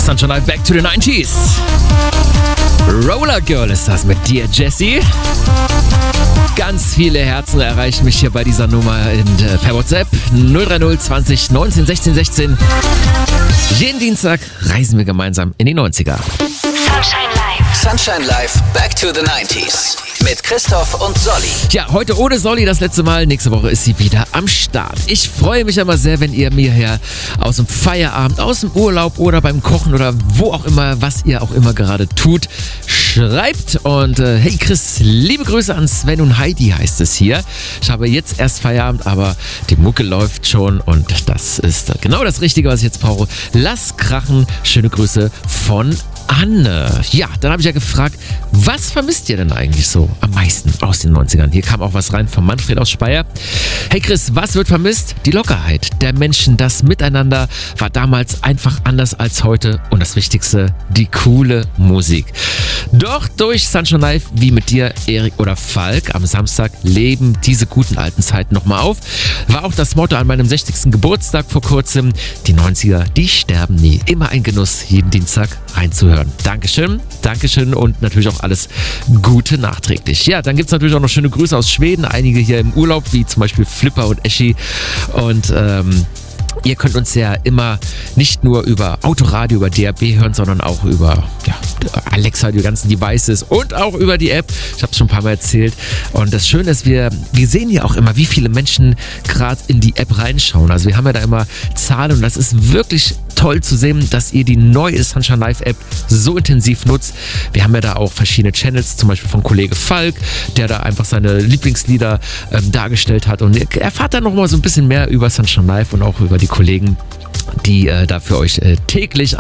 Sunshine Live, Back to the 90s. Roller Girl ist das mit dir, Jessie. Ganz viele Herzen erreichen mich hier bei dieser Nummer per WhatsApp 030 20 19 16 16. Jeden Dienstag reisen wir gemeinsam in die 90er. Sunshine Live. Sunshine Live, Back to the 90s. Mit Christoph und Solly. Ja, heute ohne Solly das letzte Mal. Nächste Woche ist sie wieder am Start. Ich freue mich immer sehr, wenn ihr mir hier aus dem Feierabend, aus dem Urlaub oder beim Kochen oder wo auch immer, was ihr auch immer gerade tut, schreibt. Und hey Chris, liebe Grüße an Sven und Heidi heißt es hier. Ich habe jetzt erst Feierabend, aber die Mucke läuft schon und das ist genau das Richtige, was ich jetzt brauche. Lass krachen. Schöne Grüße von Anne. Ja, dann habe ich ja gefragt, was vermisst ihr denn eigentlich so am meisten aus den 90ern? Hier kam auch was rein von Manfred aus Speyer. Hey Chris, was wird vermisst? Die Lockerheit der Menschen, das Miteinander war damals einfach anders als heute und das Wichtigste, die coole Musik. Doch durch Sunshine Live, wie mit dir, Erik oder Falk, am Samstag leben diese guten alten Zeiten nochmal auf. War auch das Motto an meinem 60. Geburtstag vor kurzem. Die 90er, die sterben nie. Immer ein Genuss, jeden Dienstag reinzuhören. Dankeschön, Dankeschön und natürlich auch alles Gute nachträglich. Ja, dann gibt es natürlich auch noch schöne Grüße aus Schweden. Einige hier im Urlaub, wie zum Beispiel Flipper und Eschi. Und ihr könnt uns ja immer nicht nur über Autoradio, über DAB hören, sondern auch über Alexa, die ganzen Devices und auch über die App. Ich habe es schon ein paar Mal erzählt. Und das Schöne ist, wir sehen ja auch immer, wie viele Menschen gerade in die App reinschauen. Also wir haben ja da immer Zahlen und das ist wirklich toll zu sehen, dass ihr die neue Sunshine Live App so intensiv nutzt. Wir haben ja da auch verschiedene Channels, zum Beispiel von Kollege Falk, der da einfach seine Lieblingslieder dargestellt hat. Und ihr erfahrt dann nochmal so ein bisschen mehr über Sunshine Live und auch über die Kollegen, die da für euch täglich